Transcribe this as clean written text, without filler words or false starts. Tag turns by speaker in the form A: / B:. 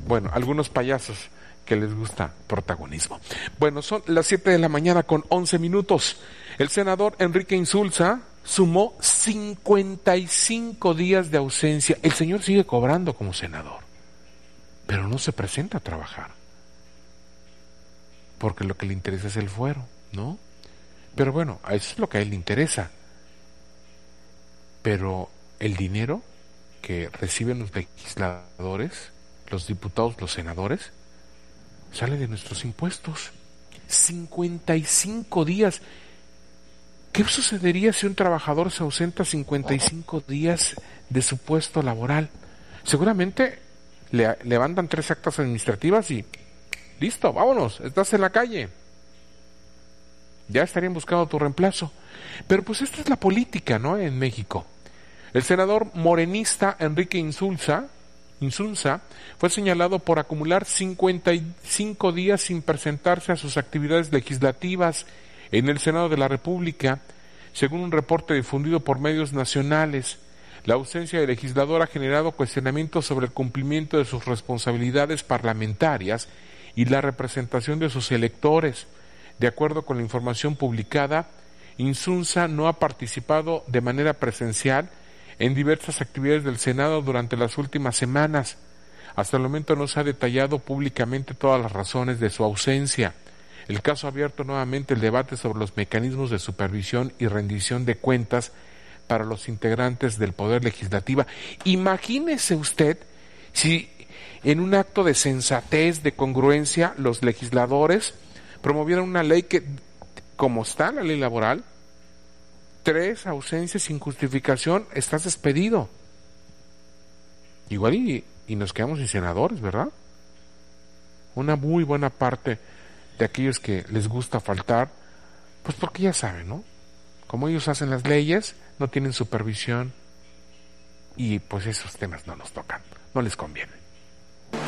A: Bueno, algunos payasos que les gusta protagonismo. Bueno, son las 7 de la mañana con 11 minutos. El senador Enrique Insulza sumó 55 días de ausencia. El señor sigue cobrando como senador, pero no se presenta a trabajar, porque lo que le interesa es el fuero, ¿no? Pero bueno, a eso es lo que a él le interesa. Pero el dinero que reciben los legisladores, los diputados, los senadores, sale de nuestros impuestos. 55 días. ¿Qué sucedería si un trabajador se ausenta 55 días de su puesto laboral? Seguramente le levantan 3 actas administrativas y listo, vámonos, estás en la calle. Ya estarían buscando tu reemplazo. Pero pues esta es la política, ¿no? En México. El senador morenista Enrique Insulza fue señalado por acumular 55 días sin presentarse a sus actividades legislativas en el Senado de la República. Según un reporte difundido por medios nacionales, la ausencia del legislador ha generado cuestionamientos sobre el cumplimiento de sus responsabilidades parlamentarias y la representación de sus electores. De acuerdo con la información publicada, Insulza no ha participado de manera presencial en diversas actividades del Senado durante las últimas semanas. Hasta el momento no se ha detallado públicamente todas las razones de su ausencia. El caso ha abierto nuevamente el debate sobre los mecanismos de supervisión y rendición de cuentas para los integrantes del Poder Legislativo. Imagínese usted si en un acto de sensatez, de congruencia, los legisladores promovieran una ley que, como está la ley laboral, 3 ausencias sin justificación, estás despedido. Igual y nos quedamos sin senadores, ¿verdad? Una muy buena parte de aquellos que les gusta faltar, pues porque ya saben, ¿no? Como ellos hacen las leyes, no tienen supervisión y pues esos temas no nos tocan, no les conviene.